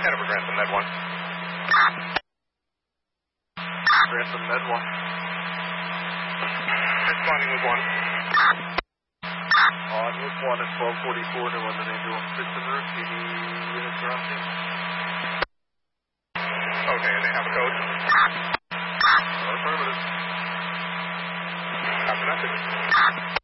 Hanover Grantham, Med 1. Grantham, Med 1. Responding with 1. On with 1 at 1244 to London Ambulance System Route. PD units are on scene. Okay, and they have a code? Affirmative. Copy message.